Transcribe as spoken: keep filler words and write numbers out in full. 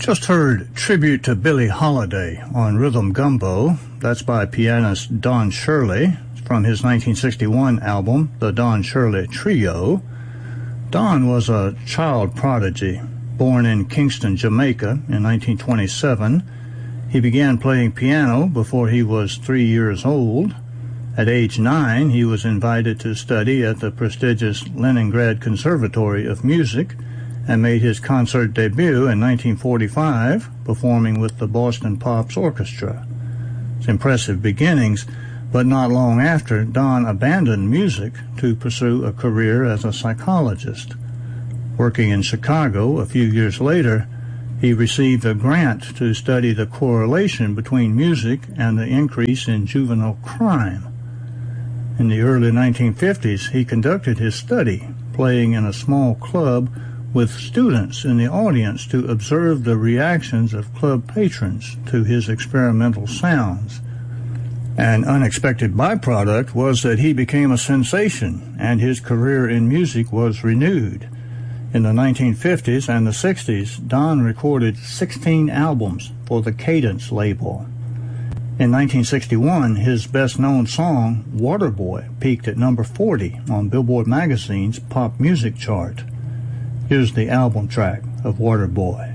Just heard Tribute to Billie Holiday on Rhythm Gumbo. That's by pianist Don Shirley from his nineteen sixty-one album, The Don Shirley Trio. Don was a child prodigy. Born in Kingston, Jamaica in nineteen twenty-seven, he began playing piano before he was three years old. At age nine, he was invited to study at the prestigious Leningrad Conservatory of Music and made his concert debut in nineteen forty-five, performing with the Boston Pops Orchestra. It's impressive beginnings, but not long after, Don abandoned music to pursue a career as a psychologist. Working in Chicago a few years later, he received a grant to study the correlation between music and the increase in juvenile crime. In the early nineteen fifties, he conducted his study, playing in a small club with students in the audience to observe the reactions of club patrons to his experimental sounds. An unexpected byproduct was that he became a sensation, and his career in music was renewed. In the nineteen fifties and the sixties, Don recorded sixteen albums for the Cadence label. In nineteen sixty-one, his best-known song, Waterboy, peaked at number forty on Billboard magazine's pop music chart. Here's the album track of Waterboy.